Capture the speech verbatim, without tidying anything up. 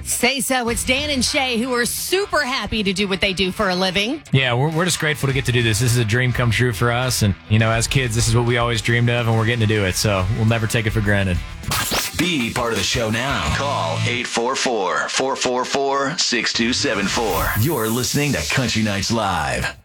Say so. It's Dan and Shay who are super happy to do what they do for a living. Yeah, we're, we're just grateful to get to do this. This is a dream come true for us. And, you know, as kids, this is what we always dreamed of, and we're getting to do it. So we'll never take it for granted. Be part of the show now. Call eight four four, four four four, six two seven four. You're listening to Country Nights Live.